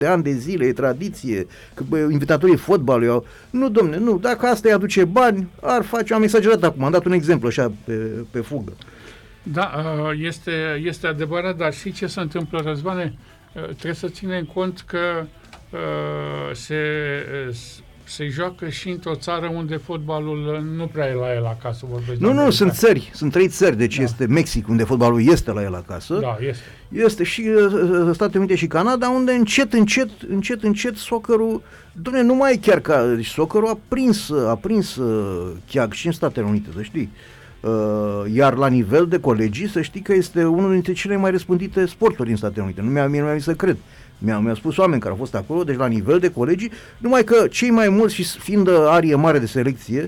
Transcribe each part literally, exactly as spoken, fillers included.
de ani de zile, e tradiție, că bă, invitatorii fotbalului au... Nu, domne, nu, dacă asta îi aduce bani, ar face, am exagerat acum, am dat un exemplu așa pe, pe fugă. Da, este, este adevărat, dar știi ce se întâmplă, Răzvane? Trebuie să ținem cont că se, se joacă și într-o țară unde fotbalul nu prea e la el acasă. Nu, nu, sunt țări, sunt trei țări, deci da. Este Mexic, unde fotbalul este la el acasă. Da, este. Este și uh, Statele Unite și Canada, unde încet, încet, încet, încet soccerul, dom'le, nu mai e chiar ca, deci soccerul a prins, a prins uh, cheag și în Statele Unite, să știi. Uh, iar la nivel de colegii, să știi că este unul dintre cele mai răspândite sporturi din Statele Unite. Nu mi-a, mie nu mi-a să cred. Mi-a, mi-a spus oameni care au fost acolo, deci la nivel de colegii, numai că cei mai mulți, și fiind arie mare de selecție,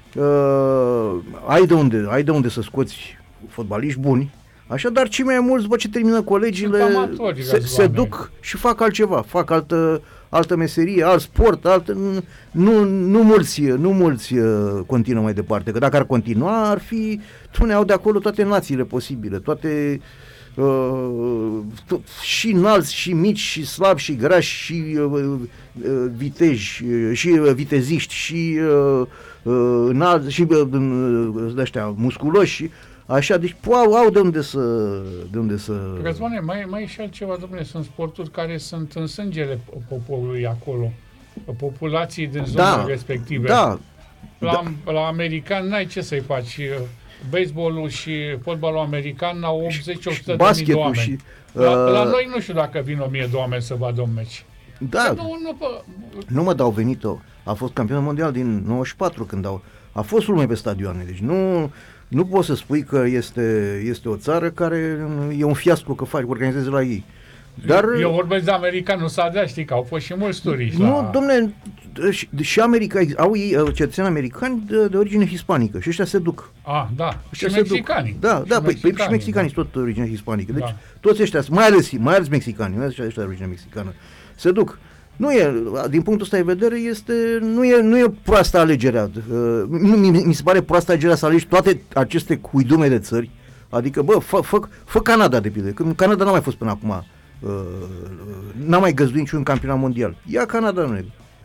uh, ai, de unde, ai de unde să scoți fotbaliști buni, așa, dar cei mai mulți, după ce termină colegiile, amatori, se, se duc și fac altceva, fac altă, altă meserie, alt sport, altă, nu, nu mulți, nu mulți uh, continuă mai departe, că dacă ar continua, ar fi, tuneau de acolo toate națiile posibile, toate uh, tot, și înalți, și mici, și slabi, și grași, și uh, uh, viteji, uh, și uh, viteziști, și uh, uh, înalți, și uh, ăștia musculoși, așa, deci au, au de unde să... De unde să... Răzvane, mai, mai e și altceva, domnule, sunt sporturi care sunt în sângele poporului acolo, populației din zonele da, respective. Da, la, da. La american n-ai ce să-i faci. Baseballul și fotbalul american au optzeci la o sută de mii de oameni. Și, uh... la, la noi nu știu dacă vin o mie de oameni să vadă un meci. Da, nu, nu, nu mă dau venit-o. A fost campion mondial din nouăzeci și patru când au... A fost lume pe stadioane, deci nu... Nu poți să spui că este, este o țară care e un fiasco că faci, organizezi la ei. Dar, eu vorbesc de americani, nu s-a dea, știi că au fost și mulți turiști. Nu, la... domne, și, și America, au ei cetățeni americani de, de origine hispanică și ăștia se duc. Ah, da, ăștia și se mexicanii. Duc. Da, și da, mexicanii, păi și mexicanii da. tot de origine hispanică. Deci da. toți ăștia, mai ales, mai ales mexicanii, mai ales ăștia de origine mexicană, se duc. Nu e, din punctul ăsta de vedere, este, nu e, nu e proastă alegerea. Uh, nu, mi, mi se pare proastă alegerea să alegi toate aceste cuidume de țări. Adică, bă, fă, fă, fă Canada, de pildă. Când Canada n-a mai fost până acum, uh, n-a mai găzduit niciun campionat mondial. Ia Canada, nu e.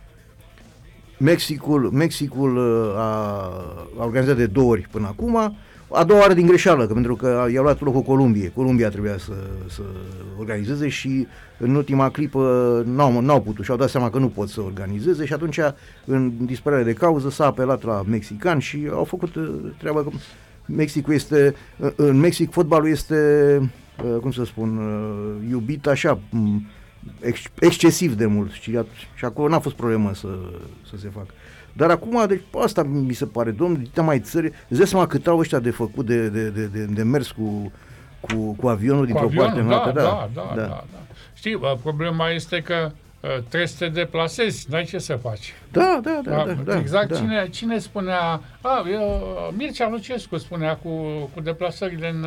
Mexicul, Mexicul uh, a, a organizat de două ori până acum. A doua oară din greșeală, că pentru că i-a luat locul Columbie. Columbia trebuia să, să organizeze și în ultima clipă n-au, n-au putut și au dat seama că nu pot să organizeze și atunci, în disperare de cauză, s-a apelat la mexicani și au făcut treaba că Mexicul este, în Mexic fotbalul este, cum să spun, iubit așa, ex, excesiv de mult și, și acolo n-a fost problemă să, să se facă. Dar acum, deci, asta mi se pare, domnule, dita mai țări, îți dai seama cât au ăștia de făcut, de, de, de, de, de mers cu, cu, cu avionul dintr-o parte în alta. Da, da, da, da, da. Știi, problema este că uh, trebuie să te deplasezi, n-ai ce să faci. Da, da, da. da, da exact, da. Cine, cine spunea, a, eu, Mircea Lucescu spunea cu, cu deplasările în,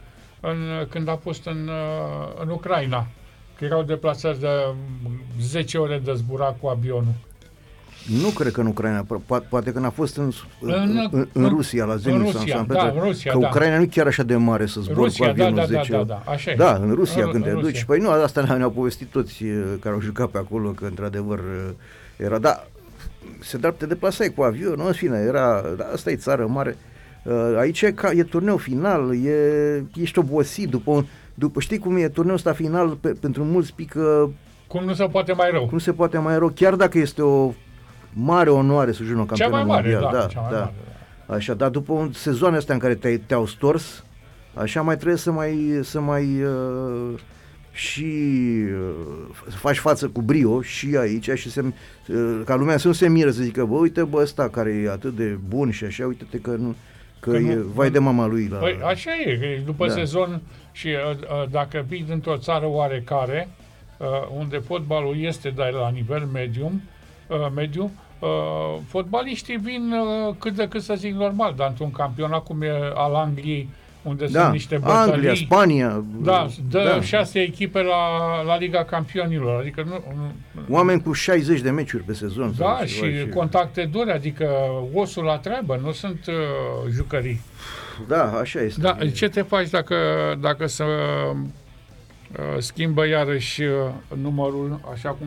în, când a fost în, în Ucraina, că erau deplasați de zece ore de zbura cu avionul. Nu cred că în Ucraina, po- poate că n-a fost în, în, în, în, în Rusia, la Zenit, în Rusia, San da, în Rusia, că da. Ucraina nu e chiar așa de mare să zbori Rusia, cu avionul da, da, zece. Da, da, da, așa e. Da, în Rusia în, când în te Rusia. duci. Păi nu, asta ne-au povestit toți care au jucat pe acolo, că într-adevăr era, da, se dar te deplasai cu avionul, în fine, era, da, asta e țară mare. Aici e, ca, e turneu final, e, ești obosit după un, după, știi cum e turneul ăsta final, pe, pentru mulți pică... Cum nu se poate mai rău. Cum se poate mai rău, chiar dacă este o mare onoare să joci un campionat mondial. Da, da, cea mai da. mare, da. Așa, dar după un sezoane astea în care te-ai, te-au stors, așa mai trebuie să mai, să mai uh, și uh, să faci față cu brio și aici și se, uh, ca lumea să nu se miră, să zică, bă, uite bă ăsta care e atât de bun și așa, uite-te că nu, că, că e nu, vai de mama lui. La... Păi, așa e, după da. sezon și uh, dacă vii dintr-o țară oarecare, uh, unde fotbalul este de la nivel medium, uh, mediu, uh, fotbaliștii vin uh, cât de cât să zic normal, dar într-un campionat cum e al Angliei, unde da. sunt niște bătălii. Anglia, Spania. Da, dă da. șase echipe la, la Liga Campionilor. Adică nu, nu, oameni cu șaizeci de meciuri pe sezon. Da, și ceva, contacte dure, adică osul la treabă, nu sunt uh, jucării. Da, așa este. Da, ce te faci dacă, dacă să uh, schimbă iarăși uh, numărul, așa cum